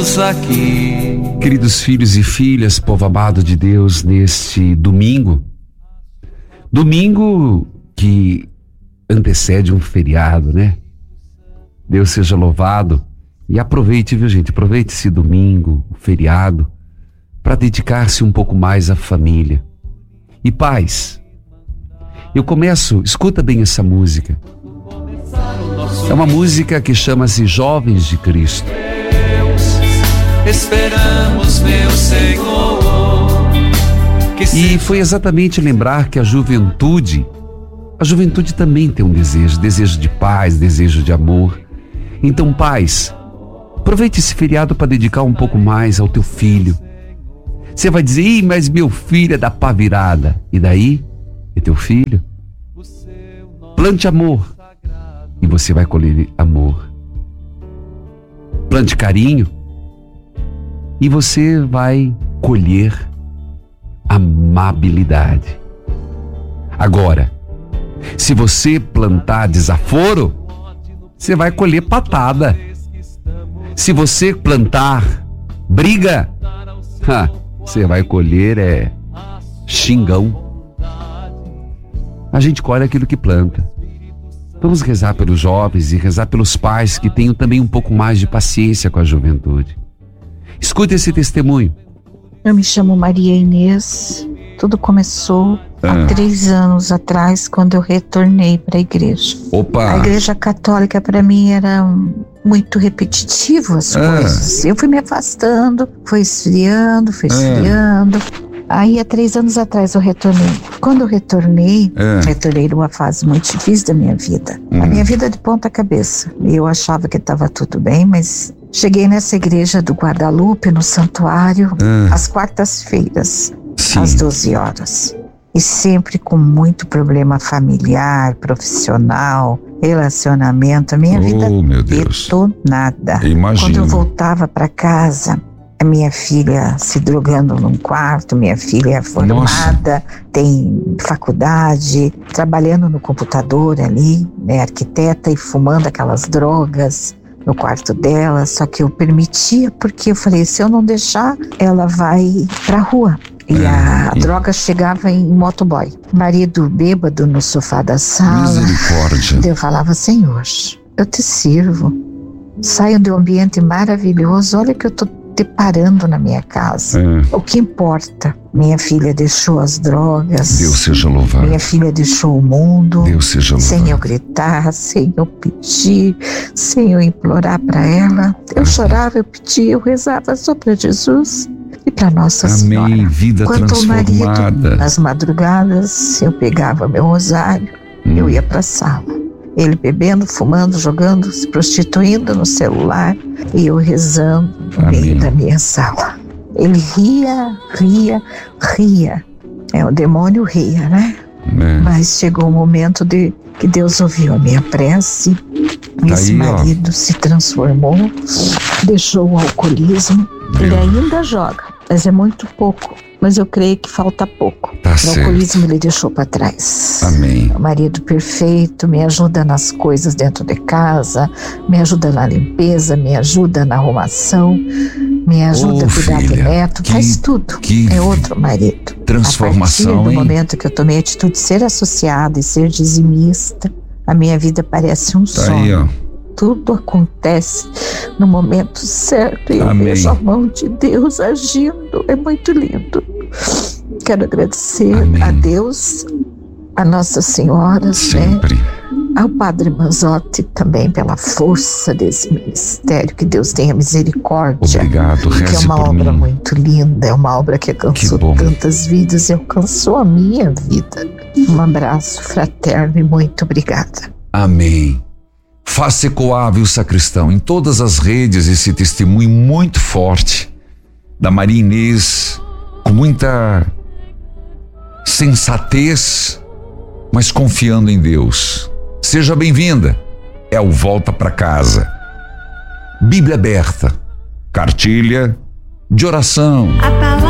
estamos aqui. Queridos filhos e filhas, povo amado de Deus, neste domingo que antecede um feriado, né? Deus seja louvado. E aproveite, viu, gente? Aproveite esse domingo, o feriado, para dedicar-se um pouco mais à família. E pais, escuta bem essa música. É uma música que chama-se Jovens de Cristo. Esperamos, meu Senhor. E foi exatamente lembrar que a juventude também tem um desejo de paz, desejo de amor. Então, pais, aproveite esse feriado para dedicar um pouco mais ao teu filho. Você vai dizer, mas meu filho é da pá virada. E daí? É teu filho? Plante amor e você vai colher amor. Plante carinho e você vai colher amabilidade. Agora, se você plantar desaforo, você vai colher patada. Se você plantar briga, você vai colher xingão. A gente colhe aquilo que planta. Vamos rezar pelos jovens e rezar pelos pais que tenham também um pouco mais de paciência com a juventude. Escute esse testemunho. Eu me chamo Maria Inês. Tudo começou há 3 anos atrás, quando eu retornei para a igreja. Opa! A igreja católica para mim era muito repetitivo as coisas. Eu fui me afastando, foi esfriando. Aí há 3 anos atrás eu retornei. Quando eu retornei numa fase muito difícil da minha vida. A minha vida de ponta cabeça. Eu achava que estava tudo bem, mas cheguei nessa igreja do Guadalupe, no santuário, às quartas-feiras, às 12 horas. E sempre com muito problema familiar, profissional, relacionamento. A minha vida detonada. Imagino. Quando eu voltava para casa, a minha filha se drogando num quarto, minha filha é formada, tem faculdade, trabalhando no computador ali, né, arquiteta, e fumando aquelas drogas no quarto dela. Só que eu permitia, porque eu falei, se eu não deixar, ela vai pra rua. E a droga chegava em motoboy. Marido bêbado no sofá da sala. Misericórdia. Eu falava, Senhor, eu te sirvo. Saio de um ambiente maravilhoso. Olha que eu tô deparando na minha casa. O que importa? Minha filha deixou as drogas. Deus seja louvado. Minha filha deixou o mundo. Deus seja louvado. Sem eu gritar, sem eu pedir, sem eu implorar para ela. Eu chorava, eu pedia, eu rezava só para Jesus e para Nossa Senhora. Amém. Vida Quanto transformada. ao marido, nas madrugadas, eu pegava meu rosário, eu ia para a sala. Ele bebendo, fumando, jogando, se prostituindo no celular, e eu rezando no meio da minha sala. Ele ria. O demônio ria, né? Mas chegou o momento de que Deus ouviu a minha prece. Esse marido se transformou, deixou o alcoolismo. Ele ainda joga, mas é muito pouco. Mas eu creio que falta pouco. O alcoolismo ele deixou para trás. Amém. O marido perfeito, me ajuda nas coisas dentro de casa, me ajuda na limpeza, me ajuda na arrumação, me ajuda a cuidar de neto, faz tudo. É outro marido. Transformação, a partir do momento que eu tomei a atitude de ser associada e ser dizimista, a minha vida parece um sonho. Tudo acontece no momento certo e eu vejo a mão de Deus agindo. É muito lindo. Quero agradecer a Deus, a Nossa Senhora, sempre, né? Ao Padre Manzotti também pela força desse ministério. Que Deus tenha misericórdia. Obrigado, reze porque é uma obra mim. Muito linda, é uma obra que alcançou tantas vidas e alcançou a minha vida. Um abraço fraterno e muito obrigada. Amém. Faça ecoar, viu, sacristão, em todas as redes esse testemunho muito forte da Maria Inês, com muita sensatez, mas confiando em Deus. Seja bem-vinda. É o Volta para Casa. Bíblia aberta, cartilha de oração. A palavra